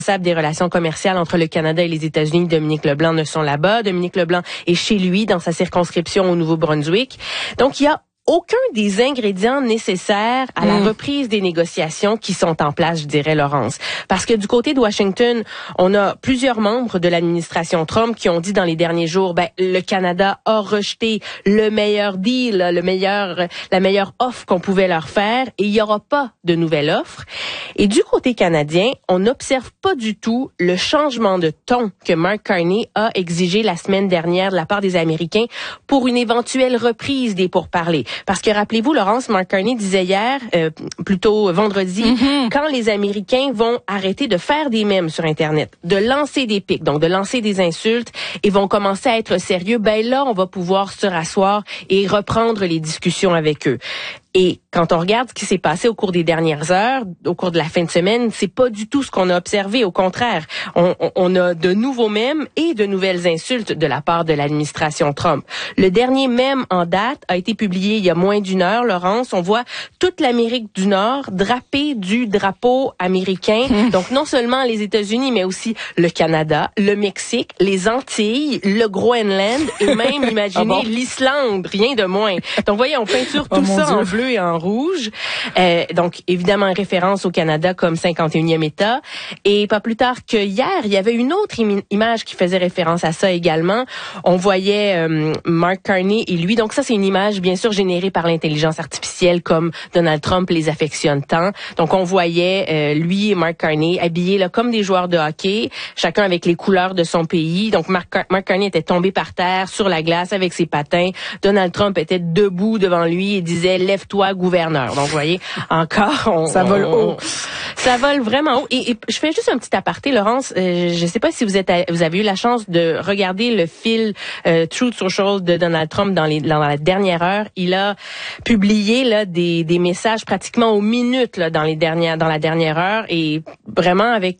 des relations commerciales entre le Canada et les États-Unis, Dominique Leblanc, ne sont là-bas. Dominique Leblanc est chez lui, dans sa circonscription au Nouveau-Brunswick. Donc, il y a aucun des ingrédients nécessaires à la reprise des négociations qui sont en place, je dirais, Laurence. Parce que du côté de Washington, on a plusieurs membres de l'administration Trump qui ont dit dans les derniers jours, le Canada a rejeté le meilleur deal, la meilleure offre qu'on pouvait leur faire, et il n'y aura pas de nouvelle offre. Et du côté canadien, on n'observe pas du tout le changement de ton que Mark Carney a exigé la semaine dernière de la part des Américains pour une éventuelle reprise des pourparlers. Parce que rappelez-vous, Laurence, Mark Carney disait hier, plutôt vendredi, quand les Américains vont arrêter de faire des mèmes sur Internet, de lancer des pics, donc de lancer des insultes, et vont commencer à être sérieux, là, on va pouvoir se rasseoir et reprendre les discussions avec eux. Et quand on regarde ce qui s'est passé au cours des dernières heures, au cours de la fin de semaine, c'est pas du tout ce qu'on a observé. Au contraire, on a de nouveaux mèmes et de nouvelles insultes de la part de l'administration Trump. Le dernier mème en date a été publié il y a moins d'une heure, Laurence. On voit toute l'Amérique du Nord drapée du drapeau américain. Donc non seulement les États-Unis, mais aussi le Canada, le Mexique, les Antilles, le Groenland et même, imaginez, l'Islande, rien de moins. Donc voyez, on peinture tout ça en bleu et en rouge. Donc, évidemment, en référence au Canada comme 51e État. Et pas plus tard que hier, il y avait une autre image qui faisait référence à ça également. On voyait Mark Carney et lui. Donc, ça, c'est une image, bien sûr, générée par l'intelligence artificielle, comme Donald Trump les affectionne tant. Donc, on voyait lui et Mark Carney habillés là, comme des joueurs de hockey, chacun avec les couleurs de son pays. Donc, Mark Carney était tombé par terre sur la glace avec ses patins. Donald Trump était debout devant lui et disait « Lève-toi, gouverneur ». Donc, vous voyez, encore, ça vole haut. Ça vole vraiment haut. Et je fais juste un petit aparté, Laurence. Je ne sais pas si vous avez eu la chance de regarder le fil Truth Social de Donald Trump dans la dernière heure. Il a publié là des messages pratiquement aux minutes là dans la dernière heure, et vraiment avec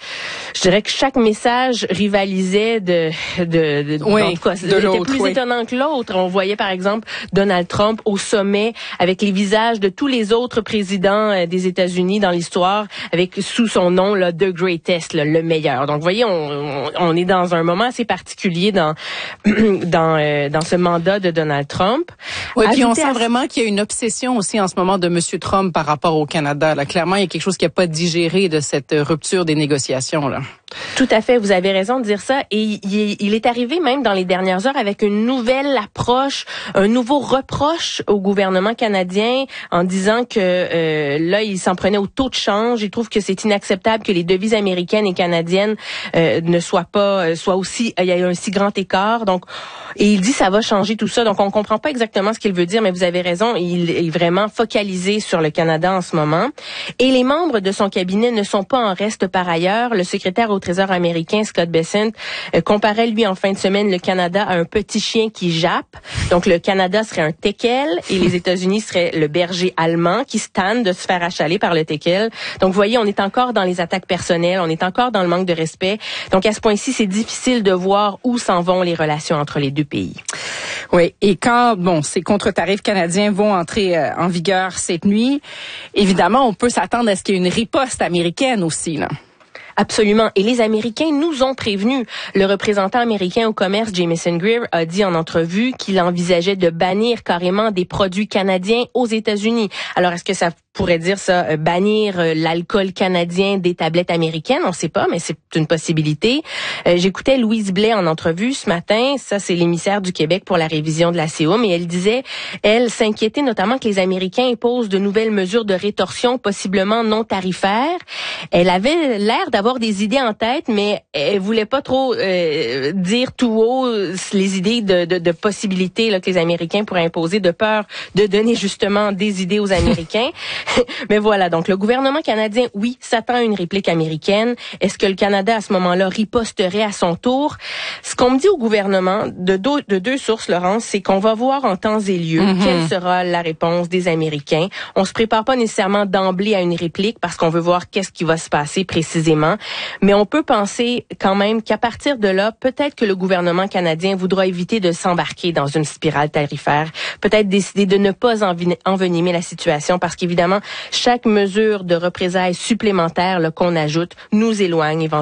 je dirais que chaque message rivalisait de était plus étonnant que l'autre. On voyait par exemple Donald Trump au sommet avec les visages de tous les autres présidents des États-Unis dans l'histoire, avec sous son nom là, The Greatest, là, le meilleur. Donc, vous voyez, on est dans un moment assez particulier dans ce mandat de Donald Trump. Oui, puis on sent vraiment qu'il y a une obsession aussi en ce moment de M. Trump par rapport au Canada. Là, clairement, il y a quelque chose qui n'a pas digéré de cette rupture des négociations là. Tout à fait, vous avez raison de dire ça. Et il est arrivé même dans les dernières heures avec une nouvelle approche, un nouveau reproche au gouvernement canadien en disant que là, il s'en prenait au taux de change. Il trouve que c'est inacceptable que les devises américaines et canadiennes ne soient aussi, il y a un si grand écart. Donc, et il dit ça va changer tout ça. Donc, on comprend pas exactement ce qu'il veut dire, mais vous avez raison. Il est vraiment focalisé sur le Canada en ce moment. Et les membres de son cabinet ne sont pas en reste par ailleurs. Le secrétaire au Trésor américain, Scott Bessent, comparait, lui, en fin de semaine, le Canada à un petit chien qui jappe. Donc, le Canada serait un teckel et les États-Unis seraient le berger allemand qui se tanne de se faire achaler par le teckel. Donc, vous voyez, on est encore dans les attaques personnelles, on est encore dans le manque de respect. Donc, à ce point-ci, c'est difficile de voir où s'en vont les relations entre les deux pays. Oui, et quand ces contre-tarifs canadiens vont entrer en vigueur cette nuit, évidemment, on peut s'attendre à ce qu'il y ait une riposte américaine aussi, là. Absolument. Et les Américains nous ont prévenus. Le représentant américain au commerce, Jamieson Greer, a dit en entrevue qu'il envisageait de bannir carrément des produits canadiens aux États-Unis. Alors, est-ce que ça pourrait dire ça, bannir l'alcool canadien des tablettes américaines? On ne sait pas, mais c'est une possibilité. J'écoutais Louise Blais en entrevue ce matin. Ça, c'est l'émissaire du Québec pour la révision de la COM. Et elle disait, elle s'inquiétait notamment que les Américains imposent de nouvelles mesures de rétorsion, possiblement non tarifaires. Elle avait l'air d'avoir des idées en tête, mais elle voulait pas trop dire tout haut les idées de possibilités là, que les Américains pourraient imposer, de peur de donner justement des idées aux Américains. Mais voilà, donc le gouvernement canadien, oui, s'attend à une réplique américaine. Est-ce que le Canada, à ce moment-là, riposterait à son tour? Ce qu'on me dit au gouvernement, de deux sources, Laurence, c'est qu'on va voir en temps et lieu quelle sera la réponse des Américains. On se prépare pas nécessairement d'emblée à une réplique parce qu'on veut voir qu'est-ce qui va se passer précisément. Mais on peut penser quand même qu'à partir de là, peut-être que le gouvernement canadien voudra éviter de s'embarquer dans une spirale tarifaire, peut-être décider de ne pas envenimer la situation parce qu'évidemment, chaque mesure de représailles supplémentaire qu'on ajoute nous éloigne éventuellement